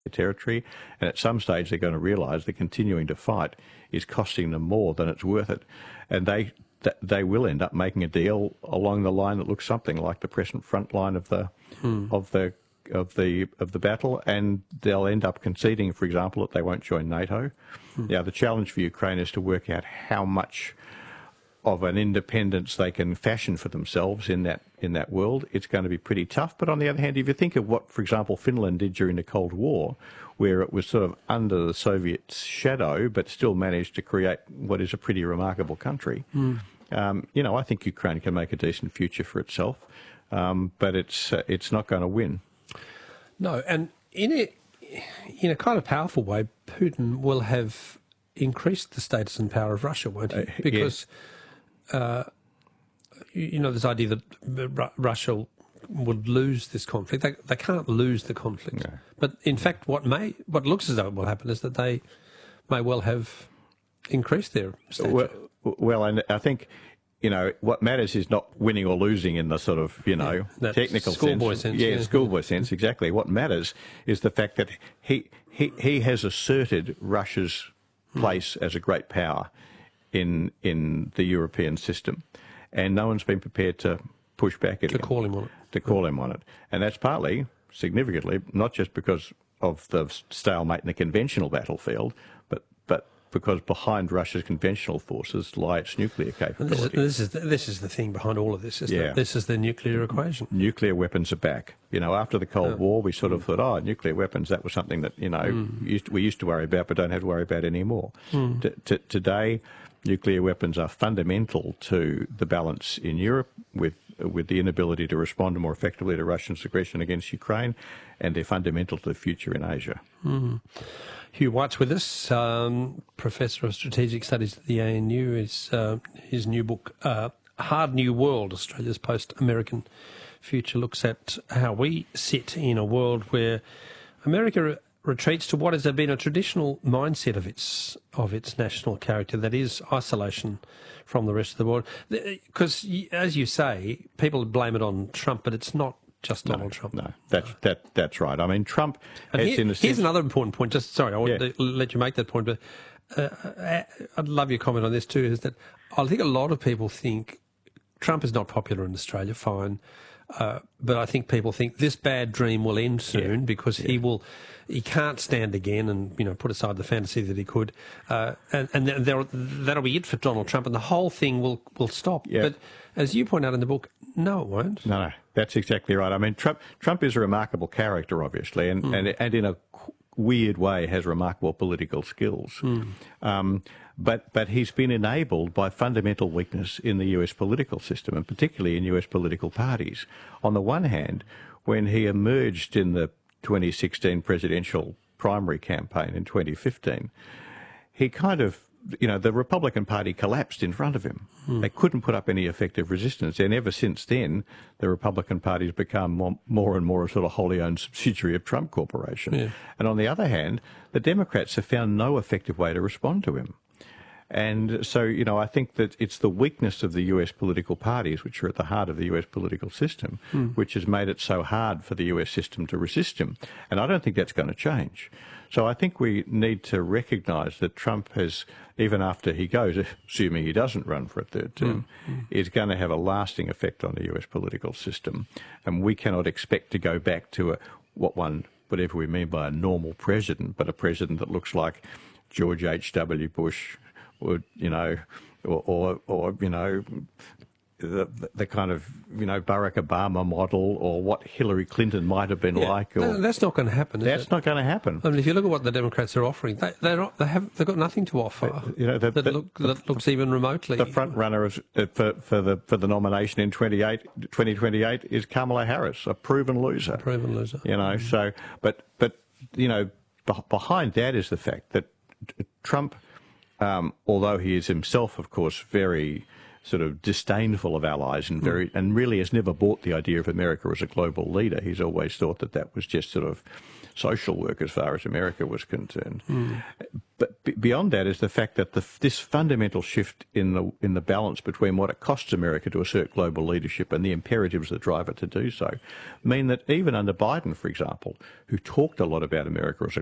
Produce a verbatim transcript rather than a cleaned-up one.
territory, and at some stage they're going to realise that continuing to fight is costing them more than it's worth it, and they th- they will end up making a deal along the line that looks something like the present front line of the hmm. of the of the of the battle, and they'll end up conceding, for example, that they won't join NATO. Hmm. Now, the challenge for Ukraine is to work out how much of an independence they can fashion for themselves in that in that world. It's going to be pretty tough. But on the other hand, if you think of what, for example, Finland did during the Cold War, where it was sort of under the Soviet shadow, but still managed to create what is a pretty remarkable country, mm. um, you know, I think Ukraine can make a decent future for itself, um, but it's uh, it's not going to win. No, and in a in a kind of powerful way, Putin will have increased the status and power of Russia, won't he? Because Uh, yes. Uh, you know, this idea that Russia would lose this conflict. They, they can't lose the conflict. No. But in fact, what may, what looks as though it will happen is that they may well have increased their stature. Well, well, and I think, you know, what matters is not winning or losing in the sort of, you know, yeah, technical schoolboy sense. sense. Yeah, yeah. schoolboy sense, exactly. What matters is the fact that he, he, he has asserted Russia's place mm. as a great power in in the European system, and no one's been prepared to push back at to him. call him on it. To call him on it. And that's partly, significantly, not just because of the stalemate in the conventional battlefield, but but because behind Russia's conventional forces lie its nuclear capability. This is, this is, the, this is the thing behind all of this, isn't yeah. it? This is the nuclear equation. Nuclear weapons are back. You know, after the Cold oh. War, we sort of thought, oh, nuclear weapons, that was something that, you know, mm. used, we used to worry about but don't have to worry about anymore. Mm. T- t- today, nuclear weapons are fundamental to the balance in Europe, with with the inability to respond more effectively to Russia's aggression against Ukraine, and they're fundamental to the future in Asia. Mm. Hugh White's with us, um, Professor of Strategic Studies at the A N U. His, uh, his new book, uh, Hard New World, Australia's Post-American Future, looks at how we sit in a world where America retreats to what has been a traditional mindset of its of its national character, that is isolation from the rest of the world. Because, as you say, people blame it on Trump, but it's not just Donald no, Trump. No, that's that that's right. I mean, Trump and has here, in a here's sense, another important point. Just sorry, I want yeah. to let you make that point, but uh, I'd love your comment on this too. Is that I think a lot of people think Trump is not popular in Australia. Fine. Uh, but I think people think this bad dream will end soon yeah. because yeah. he will, he can't stand again, and you know, put aside the fantasy that he could, uh, and and there, that'll be it for Donald Trump, and the whole thing will will stop. Yeah. But as you point out in the book, no, it won't. No, no, that's exactly right. I mean, Trump Trump is a remarkable character, obviously, and mm. and and in a weird way has remarkable political skills. Mm. Um, But but he's been enabled by fundamental weakness in the U S political system, and particularly in U S political parties. On the one hand, when he emerged in the twenty sixteen presidential primary campaign in twenty fifteen, he kind of, you know, the Republican Party collapsed in front of him. Hmm. They couldn't put up any effective resistance. And ever since then, the Republican Party's become more, more and more a sort of wholly owned subsidiary of Trump Corporation. Yeah. And on the other hand, the Democrats have found no effective way to respond to him. And so, you know, I think that it's the weakness of the U S political parties, which are at the heart of the U S political system, mm. which has made it so hard for the U S system to resist him. And I don't think that's going to change. So I think we need to recognise that Trump has, even after he goes, assuming he doesn't run for a third term, mm. Mm. is going to have a lasting effect on the U S political system. And we cannot expect to go back to a, what one, whatever we mean by a normal president, but a president that looks like George H W Bush, or, you know, or, or, or you know, the, the kind of, you know, Barack Obama model, or what Hillary Clinton might have been yeah, like. Or, no, that's not going to happen, is That's it? not going to happen. I mean, if you look at what the Democrats are offering, they, they're not, they have, they've got nothing to offer you know, the, that, the, look, the, that looks even remotely. The front runner is, uh, for, for, the, for the nomination in twenty twenty-eight is Kamala Harris, a proven loser. A proven loser. You know, mm-hmm. so, but, but you know, b- behind that is the fact that Trump... Um, although he is himself, of course, very, sort of disdainful of allies and very mm. and really has never bought the idea of America as a global leader. He's always thought that that was just sort of social work as far as America was concerned. Mm. But b- beyond that is the fact that the, this fundamental shift in the in the balance between what it costs America to assert global leadership and the imperatives that drive it to do so mean that even under Biden, for example, who talked a lot about America as a